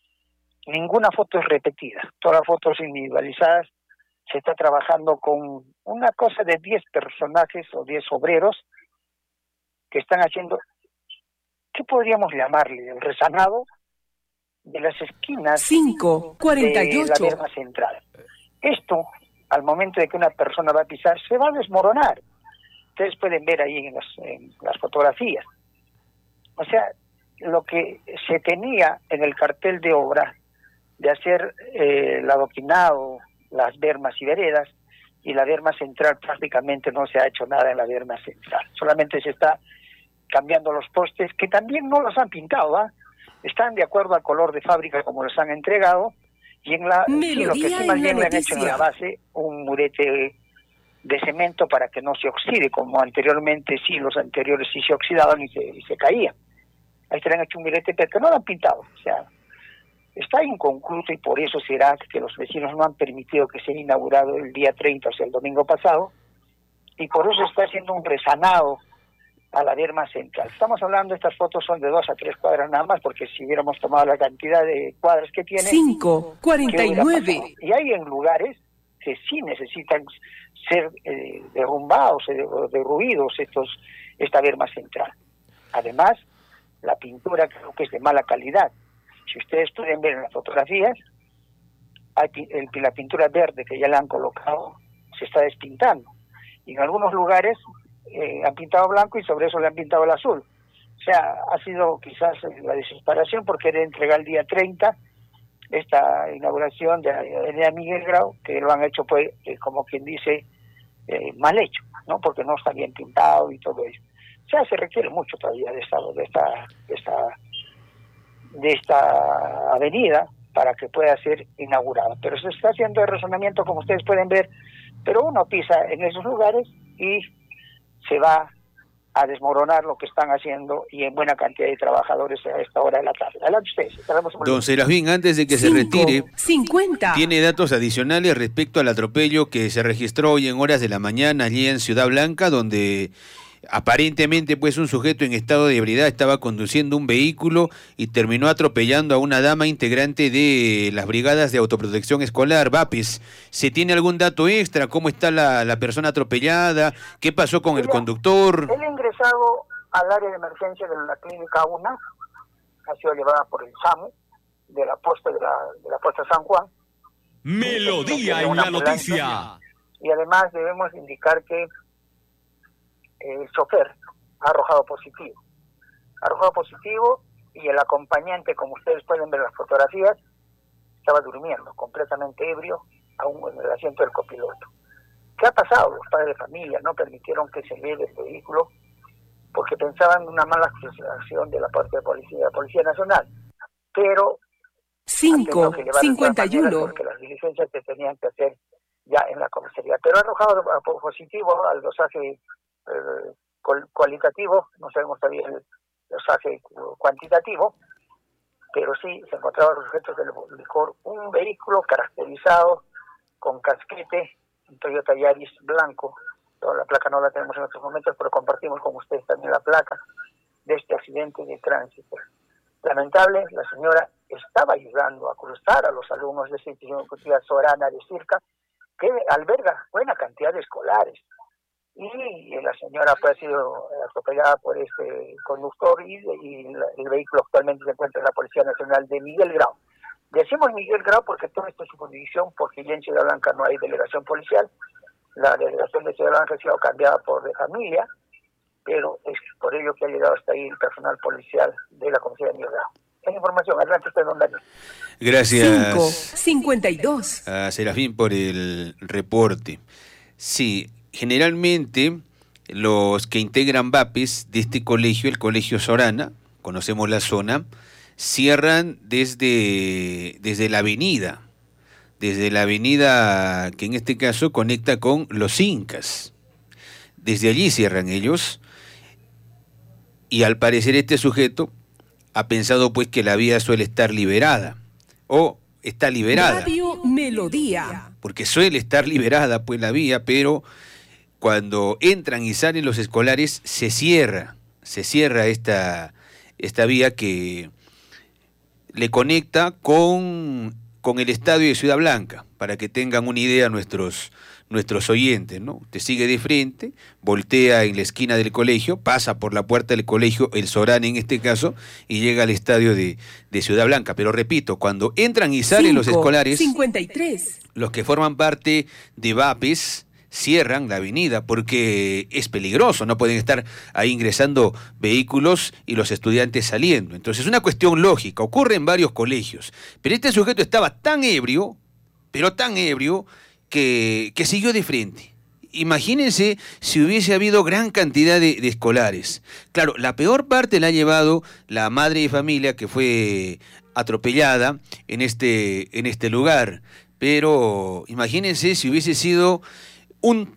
Ninguna foto es repetida, todas las fotos son individualizadas. Se está trabajando con una cosa de diez personajes o diez obreros que están haciendo, ¿qué podríamos llamarle? El rezanado de las esquinas cinco cuarenta y ocho. de la berma central. Esto, al momento de que una persona va a pisar, se va a desmoronar. Ustedes pueden ver ahí en las, en las fotografías. O sea, lo que se tenía en el cartel de obra de hacer eh, el adoquinado, las bermas y veredas, y la berma central prácticamente no se ha hecho nada en la berma central. Solamente se está cambiando los postes, que también no los han pintado, ¿ah? Están de acuerdo al color de fábrica como los han entregado, y en la sí, lo que sí más bien le han hecho en la base un murete de cemento para que no se oxide, como anteriormente sí, los anteriores sí se oxidaban y se, y se caían. Ahí se le han hecho un murete, pero que no lo han pintado, o sea, está inconcluso, y por eso será que los vecinos no han permitido que sea inaugurado el día treinta, o sea, el domingo pasado, y por eso está haciendo un resanado a la berma central. Estamos hablando, estas fotos son de dos a tres cuadras nada más, porque si hubiéramos tomado la cantidad de cuadras que tiene... cinco cuarenta y nueve. Y hay en lugares que sí necesitan ser eh, derrumbados, eh, derruidos estos, esta berma central. Además, la pintura creo que es de mala calidad. Si ustedes pueden ver en las fotografías, hay el, la pintura verde que ya le han colocado se está despintando. Y en algunos lugares eh, han pintado blanco y sobre eso le han pintado el azul. O sea, ha sido quizás la desesperación por querer entregar el día treinta esta inauguración de la avenida Miguel Grau, que lo han hecho, pues, eh, como quien dice, eh, mal hecho, ¿no? Porque no está bien pintado y todo eso. O sea, se requiere mucho todavía de esta, de esta, de esta, de esta avenida para que pueda ser inaugurada. Pero se está haciendo el razonamiento, como ustedes pueden ver, pero uno pisa en esos lugares y se va a desmoronar lo que están haciendo, y en buena cantidad de trabajadores a esta hora de la tarde. Adelante ustedes. Don Serafín, antes de que Cinco, se retire, cincuenta. Tiene datos adicionales respecto al atropello que se registró hoy en horas de la mañana allí en Ciudad Blanca, donde aparentemente pues un sujeto en estado de ebriedad estaba conduciendo un vehículo y terminó atropellando a una dama integrante de las brigadas de autoprotección escolar, VAPES. ¿Se tiene algún dato extra? ¿Cómo está la, la persona atropellada? ¿Qué pasó con el conductor? Él ha ingresado al área de emergencia de la clínica UNA, ha sido llevada por el SAMU de la posta de la, de la posta San Juan. Melodía en la noticia. Y además debemos indicar que el chofer ha arrojado positivo. Ha arrojado positivo y el acompañante, como ustedes pueden ver en las fotografías, estaba durmiendo, completamente ebrio, aún en el asiento del copiloto. ¿Qué ha pasado? Los padres de familia no permitieron que se lleve el vehículo porque pensaban en una mala acción de la parte de policía, de la Policía Nacional. Pero cinco cincuenta y uno. Porque las diligencias se tenían que hacer ya en la comisaría. Pero ha arrojado positivo al dosaje eh, cualitativo, no sabemos todavía el dosaje cuantitativo, pero sí se encontraban los objetos del licor, un vehículo caracterizado con casquete, un Toyota Yaris blanco. Toda la placa no la tenemos en estos momentos, pero compartimos con ustedes también la placa de este accidente de tránsito. Lamentable, la señora estaba ayudando a cruzar a los alumnos de esta institución Sorana de Circa, que alberga buena cantidad de escolares. Y la señora pues, ha sido atropellada por este conductor y, y la, el vehículo actualmente se encuentra en la Policía Nacional de Miguel Grau. Decimos Miguel Grau porque todo esto es su jurisdicción, porque ya en Ciudad Blanca no hay delegación policial. La delegación de Ciudad Blanca ha sido cambiada por de familia, pero es por ello que ha llegado hasta ahí el personal policial de la Comisaría de Miguel Grau. Esa información, adelante usted, don Daniel. Gracias. cinco cincuenta y dos. A Serafín por el reporte. Sí, generalmente los que integran VAPES de este colegio, el Colegio Sorana, conocemos la zona, cierran desde, desde la avenida, desde la avenida que en este caso conecta con Los Incas. Desde allí cierran ellos y al parecer este sujeto ha pensado pues que la vía suele estar liberada o está liberada. Radio Melodía. Porque suele estar liberada pues la vía, pero cuando entran y salen los escolares se cierra, se cierra esta, esta vía que le conecta con, con el estadio de Ciudad Blanca, para que tengan una idea nuestros nuestros oyentes, ¿no? Te sigue de frente, voltea en la esquina del colegio, pasa por la puerta del colegio, el Során en este caso, y llega al estadio de, de Ciudad Blanca. Pero repito, cuando entran y salen los escolares, cincuenta y tres. Los que forman parte de VAPES cierran la avenida porque es peligroso, no pueden estar ahí ingresando vehículos y los estudiantes saliendo. Entonces es una cuestión lógica, ocurre en varios colegios, pero este sujeto estaba tan ebrio, pero tan ebrio, que, que siguió de frente. Imagínense si hubiese habido gran cantidad de, de escolares. Claro, la peor parte la ha llevado la madre de familia que fue atropellada en este, en este lugar, pero imagínense si hubiese sido un,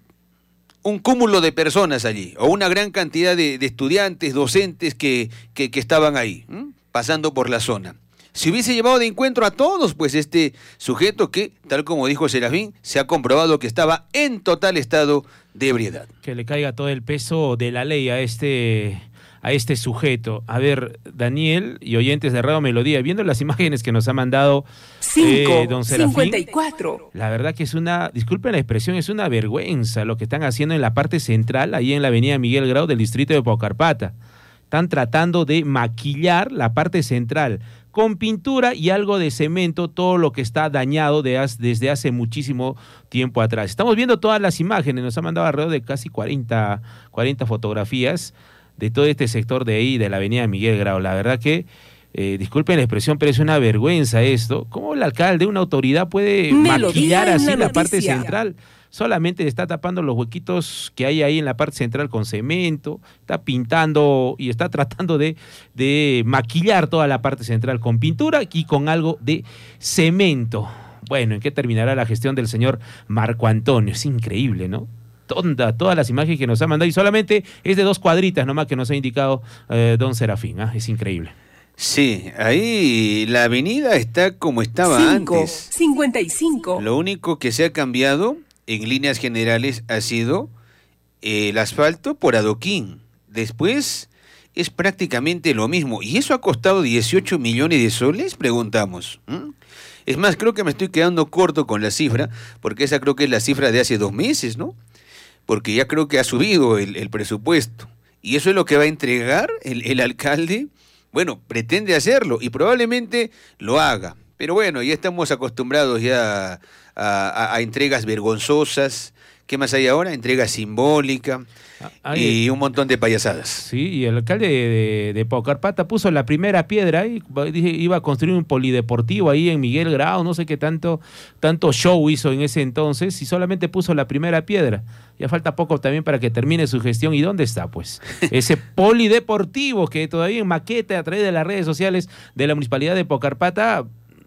un cúmulo de personas allí, o una gran cantidad de, de estudiantes, docentes que, que, que estaban ahí, ¿m? pasando por la zona. Si hubiese llevado de encuentro a todos, pues este sujeto que, tal como dijo Serafín, se ha comprobado que estaba en total estado de ebriedad. Que le caiga todo el peso de la ley a este, a este sujeto. A ver, Daniel y oyentes de Radio Melodía, viendo las imágenes que nos ha mandado eh, don Serafín, cincuenta y cuatro. La verdad que es una, disculpen la expresión, es una vergüenza lo que están haciendo en la parte central, ahí en la avenida Miguel Grau del distrito de Paucarpata. Están tratando de maquillar la parte central con pintura y algo de cemento, todo lo que está dañado de as, desde hace muchísimo tiempo atrás. Estamos viendo todas las imágenes, nos ha mandado alrededor de casi cuarenta, cuarenta fotografías de todo este sector de ahí, de la avenida Miguel Grau. La verdad que, eh, disculpen la expresión, pero es una vergüenza esto. ¿Cómo el alcalde, una autoridad, puede Melodía maquillar así la, la parte central? Solamente está tapando los huequitos que hay ahí en la parte central con cemento, está pintando y está tratando de, de maquillar toda la parte central con pintura y con algo de cemento. Bueno, ¿en qué terminará la gestión del señor Marco Antonio? Es increíble, ¿no? Tonda, todas las imágenes que nos ha mandado y solamente es de dos cuadritas nomás que nos ha indicado eh, don Serafín, ¿eh? Es increíble. Sí, ahí la avenida está como estaba cinco, antes. cincuenta y cinco. Lo único que se ha cambiado en líneas generales ha sido eh, el asfalto por adoquín. Después es prácticamente lo mismo. ¿Y eso ha costado dieciocho millones de soles? Preguntamos. ¿Mm? Es más, creo que me estoy quedando corto con la cifra, porque esa creo que es la cifra de hace dos meses, ¿no? Porque ya creo que ha subido el, el presupuesto. Y eso es lo que va a entregar el, el alcalde. Bueno, pretende hacerlo y probablemente lo haga. Pero bueno, ya estamos acostumbrados ya a, a, a entregas vergonzosas. ¿Qué más hay ahora? Entrega simbólica ah, y un montón de payasadas. Sí, y el alcalde de, de, de Paucarpata puso la primera piedra y iba a construir un polideportivo ahí en Miguel Grau, no sé qué tanto, tanto show hizo en ese entonces y solamente puso la primera piedra. Ya falta poco también para que termine su gestión. ¿Y dónde está, pues? Ese polideportivo que todavía en maqueta a través de las redes sociales de la Municipalidad de Paucarpata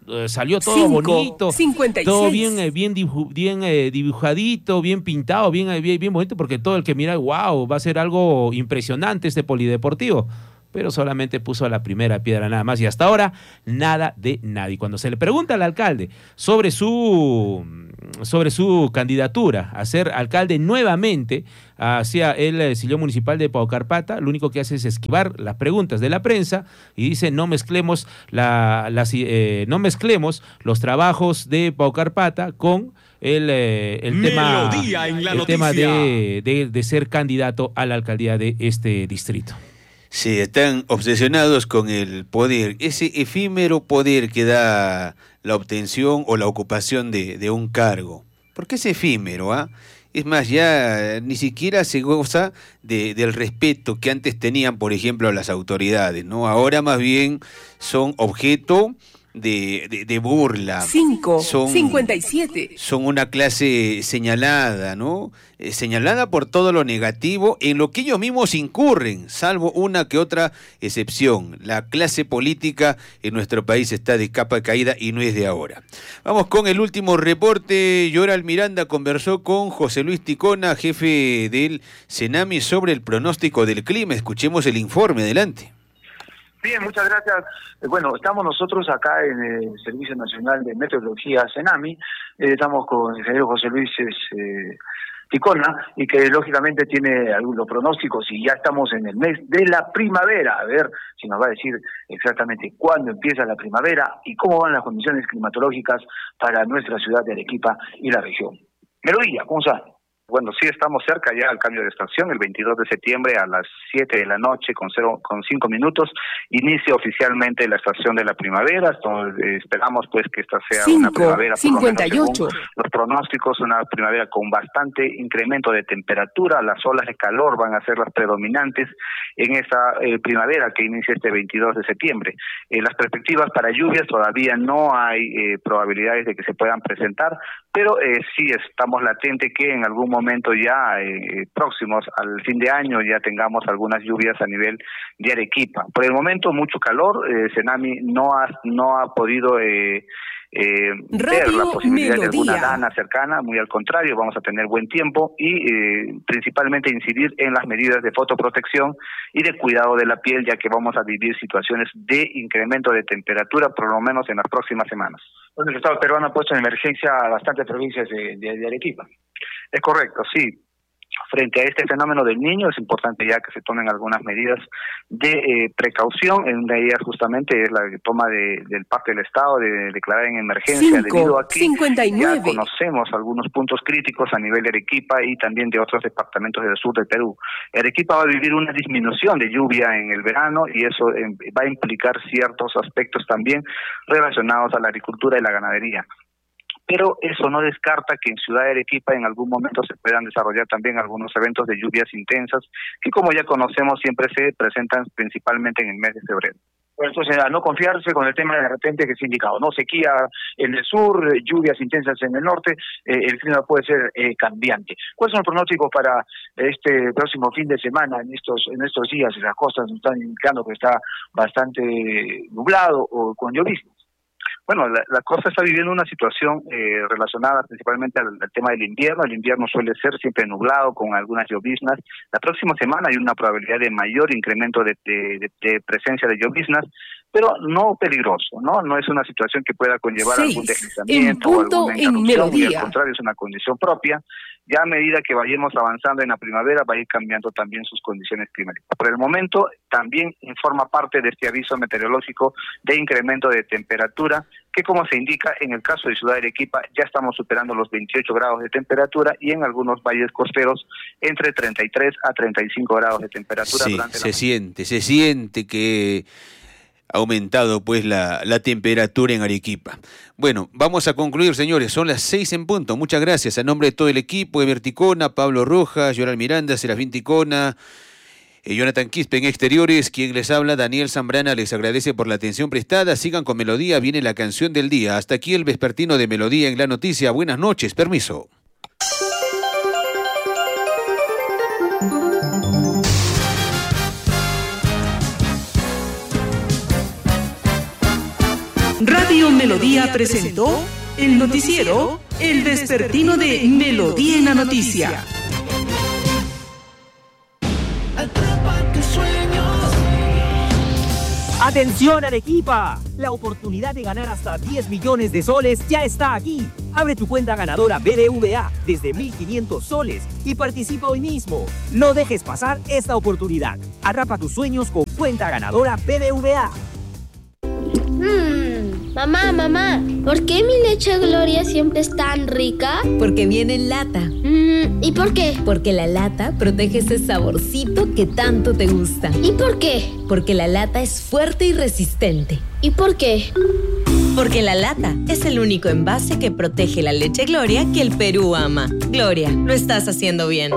eh, salió todo Cinco, bonito, cincuenta y seis. todo bien, eh, bien, dibu- bien eh, dibujadito, bien pintado, bien, eh, bien, bien bonito, porque todo el que mira, wow, va a ser algo impresionante este polideportivo. Pero solamente puso la primera piedra nada más y hasta ahora nada de nada. Y cuando se le pregunta al alcalde sobre su, sobre su candidatura a ser alcalde nuevamente hacia el sillón municipal de Paucarpata, lo único que hace es esquivar las preguntas de la prensa y dice no mezclemos, la, las, eh, no mezclemos los trabajos de Paucarpata con el, eh, el tema, el tema de, de, de ser candidato a la alcaldía de este distrito. Sí, están obsesionados con el poder, ese efímero poder que da la obtención o la ocupación de, de un cargo. ¿Por qué es efímero? ¿Ah? Es más, ya ni siquiera se goza de, del respeto que antes tenían, por ejemplo, a las autoridades, ¿no? Ahora más bien son objeto de, de, de burla. Cinco, son, cincuenta y siete. Son una clase señalada, ¿no? Eh, señalada por todo lo negativo en lo que ellos mismos incurren, salvo una que otra excepción. La clase política en nuestro país está de capa caída y no es de ahora. Vamos con el último reporte. Yoral Miranda conversó con José Luis Ticona, jefe del Senami, sobre el pronóstico del clima. Escuchemos el informe. Adelante. Bien, muchas gracias. Eh, Bueno, estamos nosotros acá en el Servicio Nacional de Meteorología, Senami. Eh, estamos con el ingeniero José Luis eh, Ticona, y que lógicamente tiene algunos pronósticos, y ya estamos en el mes de la primavera. A ver si nos va a decir exactamente cuándo empieza la primavera y cómo van las condiciones climatológicas para nuestra ciudad de Arequipa y la región. Melodía, ¿cómo está? Bueno, sí estamos cerca ya al cambio de estación, el veintidós de septiembre a las siete de la noche con cero, con cinco minutos, inicia oficialmente la estación de la primavera. Entonces, eh, esperamos pues que esta sea Cinco, una primavera, por cincuenta y ocho. lo menos según los pronósticos, una primavera con bastante incremento de temperatura. Las olas de calor van a ser las predominantes en esta eh, primavera que inicia este veintidós de septiembre. Eh, las perspectivas para lluvias todavía no hay eh, probabilidades de que se puedan presentar, pero eh, sí estamos latente que en algún momento ya eh, próximos al fin de año ya tengamos algunas lluvias a nivel de Arequipa. Por el momento mucho calor, eh, Senami no ha no ha podido eh, eh, ver la posibilidad Melodía. de alguna dana cercana, muy al contrario, vamos a tener buen tiempo y eh, principalmente incidir en las medidas de fotoprotección y de cuidado de la piel, ya que vamos a vivir situaciones de incremento de temperatura por lo menos en las próximas semanas. Bueno, el Estado peruano ha puesto en emergencia a bastantes provincias de, de, de Arequipa. Es correcto, sí. Frente a este fenómeno del Niño es importante ya que se tomen algunas medidas de eh, precaución. Una de ellas justamente es la toma de, del parte del Estado de declarar en emergencia, Cinco, debido a que cincuenta y nueve. ya conocemos algunos puntos críticos a nivel de Arequipa y también de otros departamentos del sur del Perú. Arequipa va a vivir una disminución de lluvia en el verano y eso eh, va a implicar ciertos aspectos también relacionados a la agricultura y la ganadería. Pero eso no descarta que en Ciudad de Arequipa en algún momento se puedan desarrollar también algunos eventos de lluvias intensas que, como ya conocemos, siempre se presentan principalmente en el mes de febrero. Bueno, entonces a no confiarse con el tema de repente que se ha indicado, ¿no? Sequía en el sur, eh, lluvias intensas en el norte, eh, el clima puede ser eh, cambiante. ¿Cuáles son los pronósticos para este próximo fin de semana en estos en estos días? Las costas nos están indicando que está bastante nublado o con lloviznas. Bueno, la, la costa está viviendo una situación eh, relacionada principalmente al, al tema del invierno. El invierno suele ser siempre nublado con algunas lloviznas. La próxima semana hay una probabilidad de mayor incremento de, de, de, de presencia de lloviznas, pero no peligroso, ¿no? No es una situación que pueda conllevar Seis, algún deslizamiento o alguna interrupción, y al contrario es una condición propia. Ya a medida que vayamos avanzando en la primavera va a ir cambiando también sus condiciones climáticas. Por el momento también informa parte de este aviso meteorológico de incremento de temperatura, que como se indica en el caso de Ciudad de Arequipa ya estamos superando los veintiocho grados de temperatura y en algunos valles costeros entre treinta y tres a treinta y cinco grados de temperatura. Sí, durante se la... siente, se siente que ha aumentado pues la, la temperatura en Arequipa. Bueno, vamos a concluir, señores, son las seis en punto. Muchas gracias a nombre de todo el equipo, Eber Ticona, Pablo Rojas, Yoral Miranda, Serafín Ticona, eh, Jonathan Quispe en Exteriores, quien les habla, Daniel Zambrana, les agradece por la atención prestada. Sigan con Melodía, viene la canción del día. Hasta aquí el vespertino de Melodía en la noticia. Buenas noches, permiso. Radio Melodía presentó el noticiero El Vespertino de Melodía en la Noticia. ¡Atención, Arequipa! La oportunidad de ganar hasta diez millones de soles ya está aquí. Abre tu cuenta ganadora B B V A desde mil quinientos soles y participa hoy mismo. No dejes pasar esta oportunidad. Atrapa tus sueños con cuenta ganadora B B V A. Hmm, mamá, mamá, ¿por qué mi leche Gloria siempre es tan rica? Porque viene en lata. Mm, ¿Y por qué? Porque la lata protege ese saborcito que tanto te gusta. ¿Y por qué? Porque la lata es fuerte y resistente. ¿Y por qué? Porque la lata es el único envase que protege la leche Gloria que el Perú ama. Gloria, lo estás haciendo bien.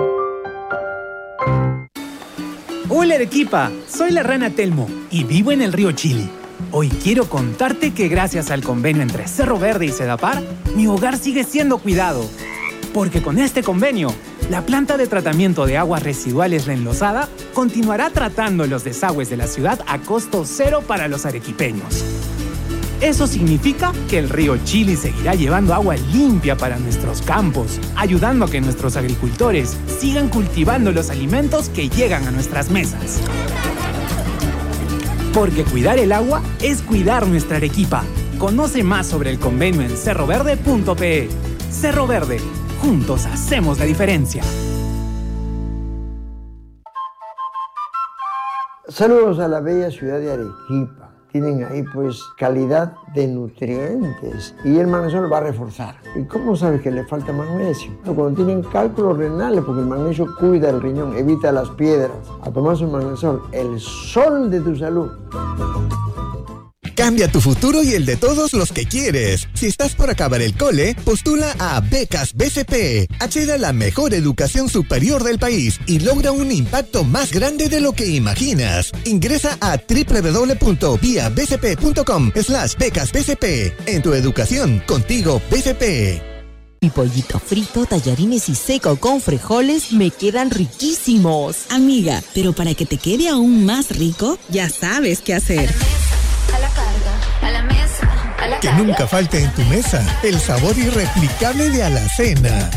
Hola Arequipa, soy la rana Telmo y vivo en el río Chili. Hoy quiero contarte que gracias al convenio entre Cerro Verde y Sedapar, mi hogar sigue siendo cuidado. Porque con este convenio, la planta de tratamiento de aguas residuales La Enlosada continuará tratando los desagües de la ciudad a costo cero para los arequipeños. Eso significa que el río Chili seguirá llevando agua limpia para nuestros campos, ayudando a que nuestros agricultores sigan cultivando los alimentos que llegan a nuestras mesas. Porque cuidar el agua es cuidar nuestra Arequipa. Conoce más sobre el convenio en cerro verde punto pe. Cerro Verde, juntos hacemos la diferencia. Saludos a la bella ciudad de Arequipa. Tienen ahí pues calidad de nutrientes y el magnesio va a reforzar. ¿Y cómo sabes que le falta magnesio? Cuando tienen cálculos renales, porque el magnesio cuida el riñón, evita las piedras. A tomar su magnesol, el sol de tu salud. Cambia tu futuro y el de todos los que quieres. Si estás por acabar el cole, postula a Becas B C P. Accede a la mejor educación superior del país y logra un impacto más grande de lo que imaginas. Ingresa a doble u doble u doble u punto vía b c p punto com slash becas b c p. En tu educación, contigo B C P. Mi pollito frito, tallarines y seco con frijoles me quedan riquísimos. Amiga, pero para que te quede aún más rico, ya sabes qué hacer. A la carga, a la mesa, a la Que carga. nunca falte en tu mesa el sabor irreplicable de Alacena.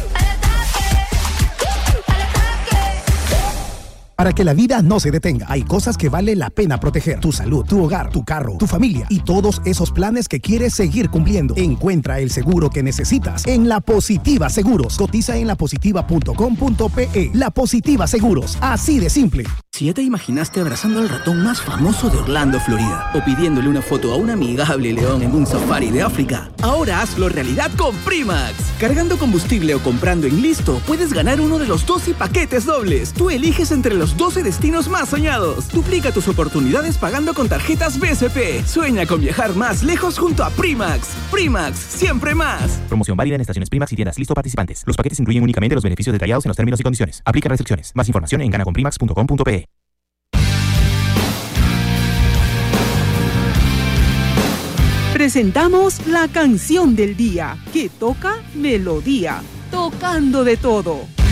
Para que la vida no se detenga, hay cosas que vale la pena proteger. Tu salud, tu hogar, tu carro, tu familia y todos esos planes que quieres seguir cumpliendo. Encuentra el seguro que necesitas en La Positiva Seguros. Cotiza en la positiva punto com punto pe. La Positiva Seguros, así de simple. Si ya te imaginaste abrazando al ratón más famoso de Orlando, Florida, o pidiéndole una foto a un amigable león en un safari de África, ahora hazlo realidad con Primax. Cargando combustible o comprando en Listo, puedes ganar uno de los doce paquetes dobles. Tú eliges entre los doce destinos más soñados. Duplica tus oportunidades pagando con tarjetas B C P. Sueña con viajar más lejos junto a Primax. Primax, siempre más. Promoción válida en estaciones Primax y tiendas Listo participantes. Los paquetes incluyen únicamente los beneficios detallados en los términos y condiciones. Aplica restricciones. Más información en gana con primax punto com punto pe. Presentamos la canción del día, que toca melodía, tocando de todo.